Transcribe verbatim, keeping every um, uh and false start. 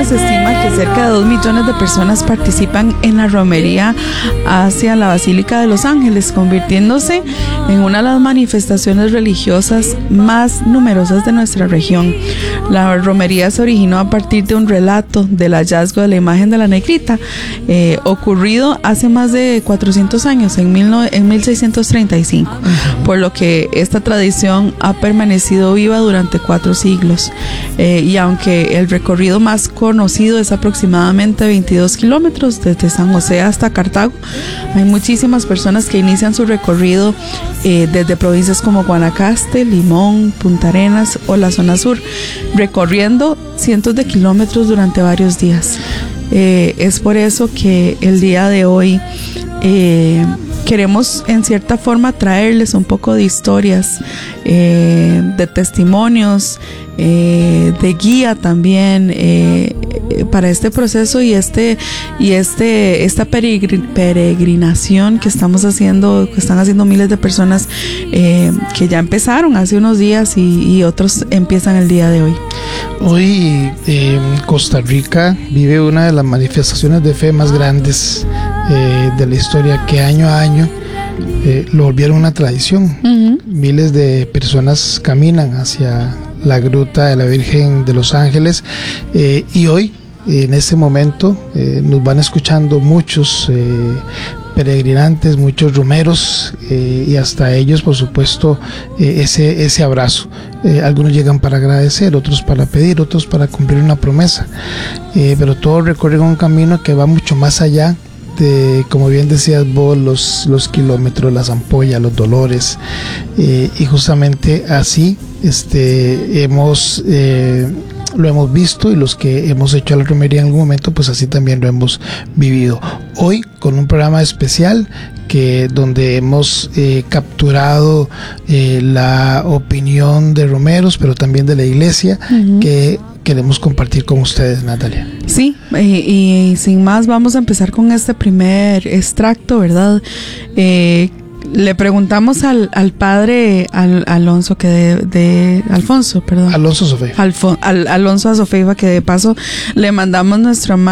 año se estima que cerca de dos millones de personas participan en la romería hacia la Basílica de los Ángeles, convirtiéndose en una de las manifestaciones religiosas más numerosas de nuestra región. La romería se originó a partir de un relato del hallazgo de la imagen de la negrita, eh, ocurrido hace más de cuatrocientos años, en, mil, en mil seiscientos treinta y cinco, por lo que esta tradición ha permanecido viva durante cuatro siglos. Eh, y aunque el recorrido más conocido es aproximadamente veintidós kilómetros desde San José hasta Cartago, hay muchísimas personas que inician su recorrido eh, desde provincias como Guanacaste, Limón, Punta Arenas o la zona sur, recorriendo cientos de kilómetros durante varios días. Eh, es por eso que el día de hoy eh, queremos en cierta forma traerles un poco de historias, eh, de testimonios, eh, de guía también eh, para este proceso y este y este esta peregrin, peregrinación que estamos haciendo, que están haciendo miles de personas eh, que ya empezaron hace unos días y, y otros empiezan el día de hoy. Hoy eh, Costa Rica vive una de las manifestaciones de fe más grandes eh, de la historia, que año a año eh, lo volvieron una tradición. Uh-huh. Miles de personas caminan hacia la gruta de la Virgen de los Ángeles eh, y hoy, en este momento, eh, nos van escuchando muchos eh, peregrinantes, muchos romeros eh, y hasta ellos, por supuesto, eh, ese, ese abrazo. Eh, algunos llegan para agradecer, otros para pedir, otros para cumplir una promesa, eh, pero todos recorren un camino que va mucho más allá de, como bien decías vos, los, los kilómetros, las ampollas, los dolores, eh, y justamente así este, hemos eh, lo hemos visto, y los que hemos hecho la romería en algún momento, pues así también lo hemos vivido. Hoy con un programa especial que donde hemos eh, capturado eh, la opinión de romeros, pero también de la iglesia, uh-huh, que queremos compartir con ustedes, Natalia. Sí, y, y sin más vamos a empezar con este primer extracto, ¿verdad? Eh, Le preguntamos al, al padre al, Alonso que de, de Alfonso, perdón. Alonso Azofeifa. Alfon, al, Alonso Azofeifa, que de paso le mandamos nuestro